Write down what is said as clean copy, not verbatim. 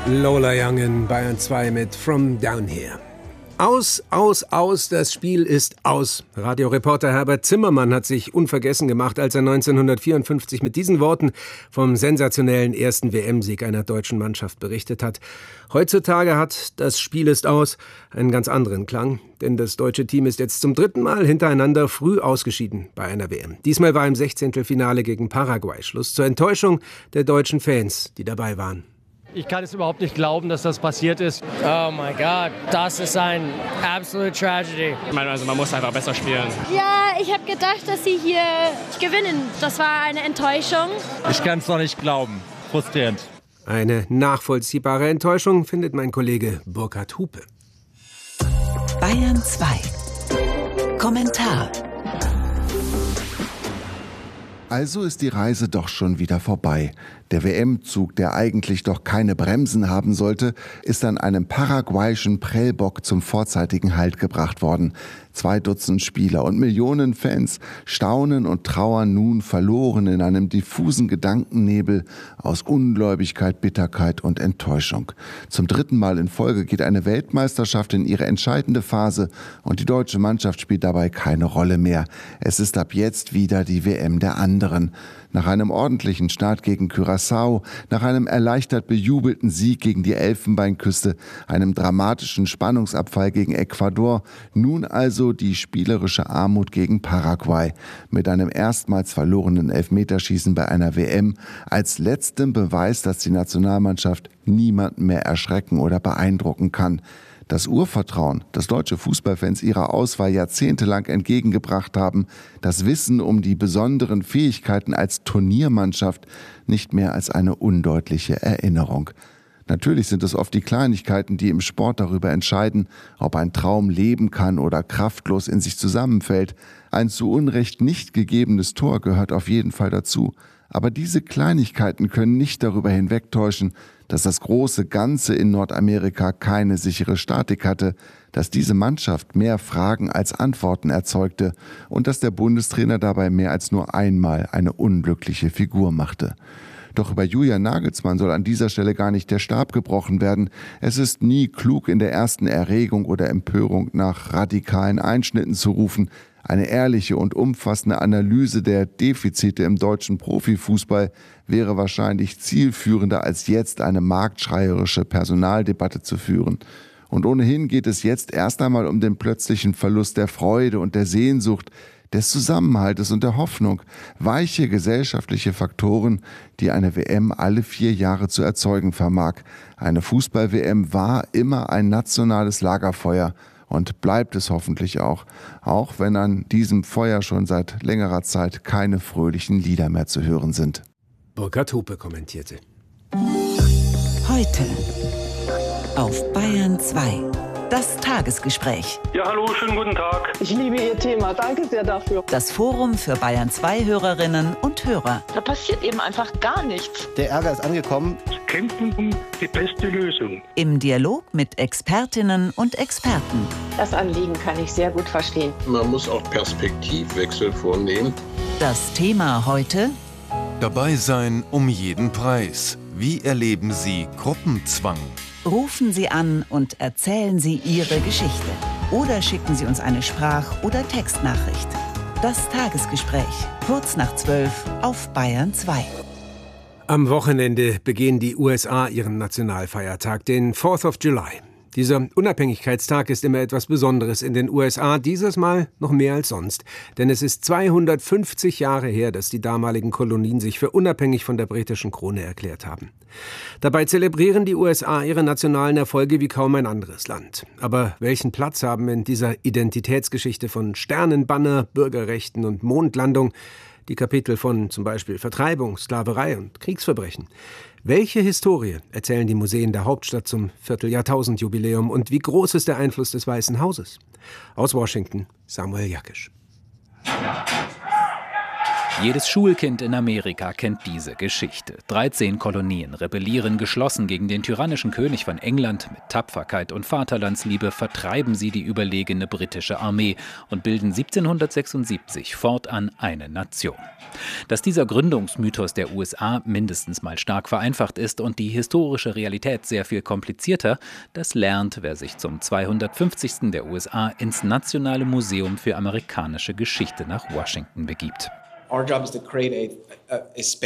Lola Young in Bayern 2 mit From Down Here. Aus, das Spiel ist aus. Radioreporter Herbert Zimmermann hat sich unvergessen gemacht, als er 1954 mit diesen Worten vom sensationellen ersten WM-Sieg einer deutschen Mannschaft berichtet hat. Heutzutage hat das Spiel ist aus einen ganz anderen Klang, denn das deutsche Team ist jetzt zum 3. Mal hintereinander früh ausgeschieden bei einer WM. Diesmal war im 16. Finale gegen Paraguay Schluss, zur Enttäuschung der deutschen Fans, die dabei waren. Ich kann es überhaupt nicht glauben, dass das passiert ist. Oh mein Gott, das ist ein absolute Tragedy. Also man muss einfach besser spielen. Ja, ich habe gedacht, dass sie hier gewinnen. Das war eine Enttäuschung. Ich kann es noch nicht glauben. Frustrierend. Eine nachvollziehbare Enttäuschung findet mein Kollege Burkhard Hupe. Bayern 2. Kommentar. Also ist die Reise doch schon wieder vorbei. Der WM-Zug, der eigentlich doch keine Bremsen haben sollte, ist an einem paraguayischen Prellbock zum vorzeitigen Halt gebracht worden. 2 Dutzend Spieler und Millionen Fans staunen und trauern nun verloren in einem diffusen Gedankennebel aus Ungläubigkeit, Bitterkeit und Enttäuschung. Zum 3. Mal in Folge geht eine Weltmeisterschaft in ihre entscheidende Phase und die deutsche Mannschaft spielt dabei keine Rolle mehr. Es ist ab jetzt wieder die WM der anderen. Nach einem ordentlichen Start gegen Curaçao, nach einem erleichtert bejubelten Sieg gegen die Elfenbeinküste, einem dramatischen Spannungsabfall gegen Ecuador, nun also die spielerische Armut gegen Paraguay. Mit einem erstmals verlorenen Elfmeterschießen bei einer WM als letztem Beweis, dass die Nationalmannschaft niemanden mehr erschrecken oder beeindrucken kann. Das Urvertrauen, das deutsche Fußballfans ihrer Auswahl jahrzehntelang entgegengebracht haben, das Wissen um die besonderen Fähigkeiten als Turniermannschaft nicht mehr als eine undeutliche Erinnerung. Natürlich sind es oft die Kleinigkeiten, die im Sport darüber entscheiden, ob ein Traum leben kann oder kraftlos in sich zusammenfällt. Ein zu Unrecht nicht gegebenes Tor gehört auf jeden Fall dazu. Aber diese Kleinigkeiten können nicht darüber hinwegtäuschen, dass das große Ganze in Nordamerika keine sichere Statik hatte, dass diese Mannschaft mehr Fragen als Antworten erzeugte und dass der Bundestrainer dabei mehr als nur einmal eine unglückliche Figur machte. Doch über Julian Nagelsmann soll an dieser Stelle gar nicht der Stab gebrochen werden. Es ist nie klug, in der ersten Erregung oder Empörung nach radikalen Einschnitten zu rufen. Eine ehrliche und umfassende Analyse der Defizite im deutschen Profifußball wäre wahrscheinlich zielführender, als jetzt eine marktschreierische Personaldebatte zu führen. Und ohnehin geht es jetzt erst einmal um den plötzlichen Verlust der Freude und der Sehnsucht, des Zusammenhaltes und der Hoffnung. Weiche gesellschaftliche Faktoren, die eine WM alle 4 Jahre zu erzeugen vermag. Eine Fußball-WM war immer ein nationales Lagerfeuer. Und bleibt es hoffentlich auch wenn an diesem Feuer schon seit längerer Zeit keine fröhlichen Lieder mehr zu hören sind. Burkhard Hupe kommentierte. Heute auf Bayern 2. Das Tagesgespräch. Ja, hallo, schönen guten Tag. Ich liebe Ihr Thema. Danke sehr dafür. Das Forum für Bayern 2 Hörerinnen und Hörer. Da passiert eben einfach gar nichts. Der Ärger ist angekommen. Kämpfen um die beste Lösung. Im Dialog mit Expertinnen und Experten. Das Anliegen kann ich sehr gut verstehen. Man muss auch Perspektivwechsel vornehmen. Das Thema heute: Dabei sein um jeden Preis. Wie erleben Sie Gruppenzwang? Rufen Sie an und erzählen Sie Ihre Geschichte. Oder schicken Sie uns eine Sprach- oder Textnachricht. Das Tagesgespräch, kurz nach 12 auf Bayern 2. Am Wochenende begehen die USA ihren Nationalfeiertag, den 4th of July. Dieser Unabhängigkeitstag ist immer etwas Besonderes in den USA, dieses Mal noch mehr als sonst. Denn es ist 250 Jahre her, dass die damaligen Kolonien sich für unabhängig von der britischen Krone erklärt haben. Dabei zelebrieren die USA ihre nationalen Erfolge wie kaum ein anderes Land. Aber welchen Platz haben in dieser Identitätsgeschichte von Sternenbanner, Bürgerrechten und Mondlandung die Kapitel von zum Beispiel Vertreibung, Sklaverei und Kriegsverbrechen? Welche Historie erzählen die Museen der Hauptstadt zum Vierteljahrtausendjubiläum und wie groß ist der Einfluss des Weißen Hauses? Aus Washington, Samuel Jakisch. Jedes Schulkind in Amerika kennt diese Geschichte. 13 Kolonien rebellieren geschlossen gegen den tyrannischen König von England. Mit Tapferkeit und Vaterlandsliebe vertreiben sie die überlegene britische Armee und bilden 1776 fortan eine Nation. Dass dieser Gründungsmythos der USA mindestens mal stark vereinfacht ist und die historische Realität sehr viel komplizierter, das lernt, wer sich zum 250. der USA ins Nationale Museum für amerikanische Geschichte nach Washington begibt.